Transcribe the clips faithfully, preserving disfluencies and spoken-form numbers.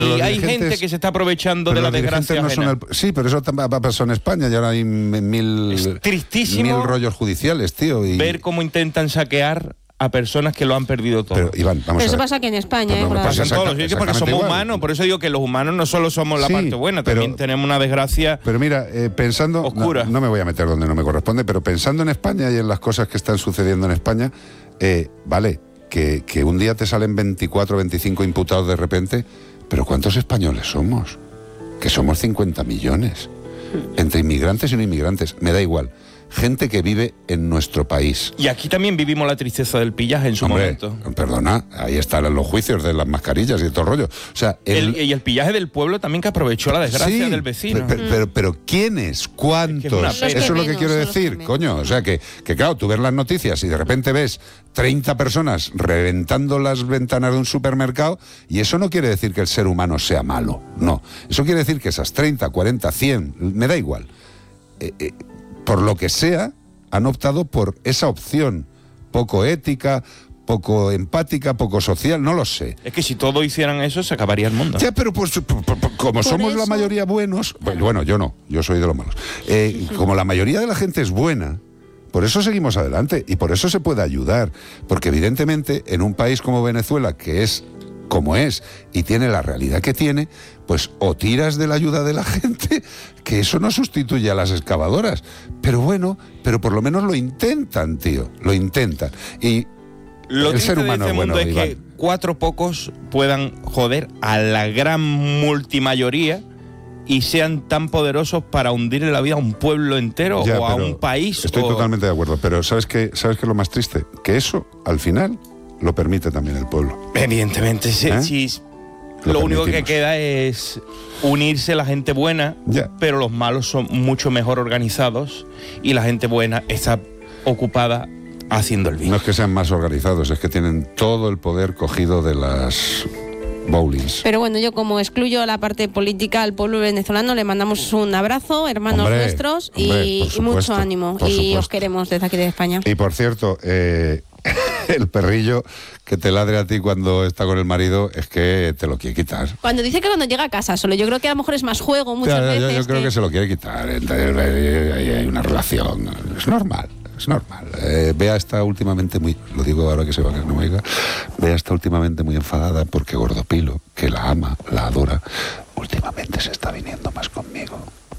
Y hay gente que se está aprovechando de la desgracia no son el, Sí, pero eso va a pasar en España y ahora hay mil, es tristísimo mil rollos judiciales, tío. Y... ver cómo intentan saquear a personas que lo han perdido todo. Pero, Iván, vamos pero eso a ver. pasa aquí en España, pues ¿eh? no, Claro. Pasa en todos los sitios porque somos igual. humanos. Por eso digo que los humanos no solo somos la Sí, parte buena, pero, también tenemos una desgracia. Pero mira, eh, pensando... oscura. No, no me voy a meter donde no me corresponde, pero pensando en España y en las cosas que están sucediendo en España, eh, vale, que, que un día te salen veinticuatro, veinticinco imputados de repente, pero ¿cuántos españoles somos? Que somos cincuenta millones. Entre inmigrantes y no inmigrantes, me da igual. Gente que vive en nuestro país. Y aquí también vivimos la tristeza del pillaje en su Hombre, momento. Perdona, ahí están los juicios de las mascarillas y todo el rollo. O sea, el, el, y el pillaje del pueblo también, que aprovechó la desgracia sí, del vecino. Pero, pero, pero ¿quiénes? ¿Cuántos? Es que es Eso es lo que menos, quiero son los decir, que coño. O sea, que, que claro, tú ves las noticias y de repente ves treinta personas reventando las ventanas de un supermercado y eso no quiere decir que el ser humano sea malo. No. Eso quiere decir que esas treinta, cuarenta, cien, me da igual. Eh, eh, por lo que sea, han optado por esa opción poco ética, poco empática, poco social, no lo sé. Es que si todos hicieran eso, se acabaría el mundo. Ya, pero pues, por, por, por, como por somos eso... la mayoría buenos, bueno, bueno, yo no, yo soy de los malos. Eh, como la mayoría de la gente es buena, por eso seguimos adelante y por eso se puede ayudar. Porque evidentemente en un país como Venezuela, que es como es y tiene la realidad que tiene, pues o tiras de la ayuda de la gente, que eso no sustituye a las excavadoras. Pero bueno, pero por lo menos lo intentan, tío, lo intentan. Y lo el ser triste humano de este es bueno, mundo es Iván. que cuatro pocos puedan joder a la gran multimayoría y sean tan poderosos para hundirle la vida a un pueblo entero Ya, o a pero un país. Estoy o... totalmente de acuerdo, pero ¿sabes qué, ¿sabes qué es lo más triste? Que eso, al final, lo permite también el pueblo. Evidentemente, sí. ¿Eh? sí Lo lo único que permitimos. queda es unirse la gente buena, Ya. pero los malos son mucho mejor organizados y la gente buena está ocupada haciendo el bien. No es que sean más organizados, es que tienen todo el poder cogido de las bowlings. Pero bueno, yo como excluyo la parte política al pueblo venezolano, le mandamos un abrazo, hermanos Hombre, nuestros, y, hombre, por y supuesto, mucho ánimo. por Y supuesto. os queremos desde aquí de España. Y por cierto, eh, el perrillo que te ladre a ti cuando está con el marido es que te lo quiere quitar. Cuando dice que cuando llega a casa solo, yo creo que a lo mejor es más juego muchas Ya, ya, veces. yo, yo creo que... que se lo quiere quitar. Entonces, hay, hay una relación. Es normal, es normal. Eh, Bea está últimamente muy, lo digo ahora que se va, que no me diga, Bea está últimamente muy enfadada porque Gordopilo, que la ama, la adora, últimamente se está viniendo más conmigo.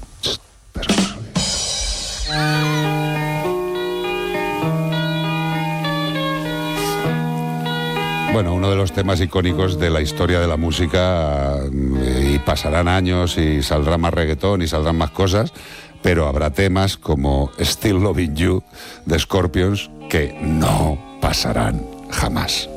Pero no se lo digo. Bueno, uno de los temas icónicos de la historia de la música, y pasarán años y saldrá más reggaetón y saldrán más cosas, pero habrá temas como Still Loving You de Scorpions que no pasarán jamás.